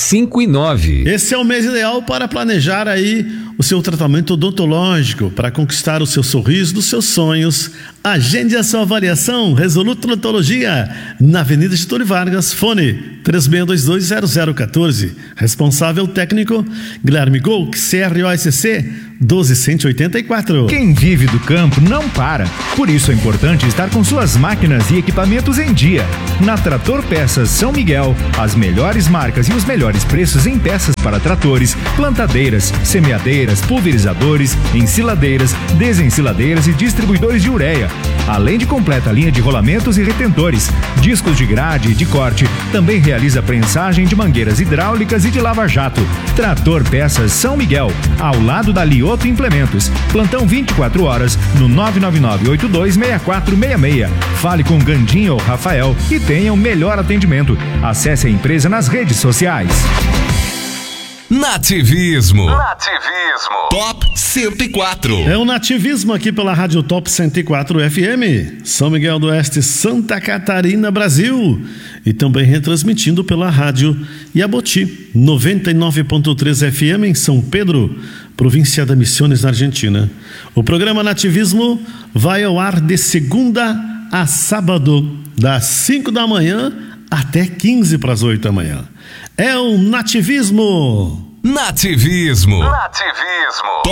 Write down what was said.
5 e 9. Esse é o mês ideal para planejar aí o seu tratamento odontológico, para conquistar o seu sorriso dos seus sonhos. Agende a sua avaliação. Resoluto Odontologia, na Avenida Getúlio Vargas, fone 36220014. Responsável técnico Guilherme Golk, CROSC 12184. Quem vive do campo não para. Por isso é importante estar com suas máquinas e equipamentos em dia. Na Trator Peças São Miguel, as melhores marcas e os melhores preços em peças para tratores, plantadeiras, semeadeiras, pulverizadores, ensiladeiras, desensiladeiras e distribuidores de ureia. Além de completa linha de rolamentos e retentores, discos de grade e de corte, também realiza prensagem de mangueiras hidráulicas e de lava-jato. Trator Peças São Miguel, ao lado da Lioto Implementos. Plantão 24 horas no 999-826466. Fale com Gandinho ou Rafael e tenha o melhor atendimento. Acesse a empresa nas redes sociais. Nativismo. Top 104. É o Nativismo aqui pela Rádio Top 104 FM, São Miguel do Oeste, Santa Catarina, Brasil. E também retransmitindo pela Rádio Iaboti 99.3 FM em São Pedro, província da Misiones, na Argentina. O programa Nativismo vai ao ar de segunda a sábado, das 5 da manhã até 15 para as 8 da manhã. É o Nativismo. Nativismo.